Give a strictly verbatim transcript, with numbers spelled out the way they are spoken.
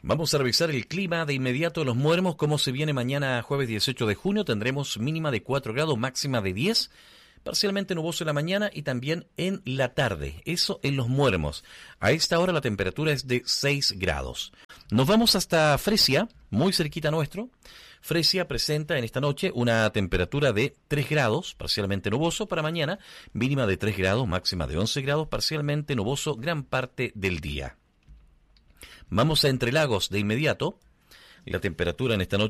Vamos a revisar el clima de inmediato de Los Muermos, cómo se viene mañana jueves dieciocho de junio. Tendremos mínima de cuatro grados, máxima de diez, parcialmente nuboso en la mañana y también en la tarde. Eso en Los Muermos. A esta hora la temperatura es de seis grados. Nos vamos hasta Fresia, muy cerquita nuestro. Fresia presenta en esta noche una temperatura de tres grados, parcialmente nuboso para mañana, mínima de tres grados, máxima de once grados, parcialmente nuboso gran parte del día. Vamos a Entre Lagos de inmediato. La temperatura en esta noche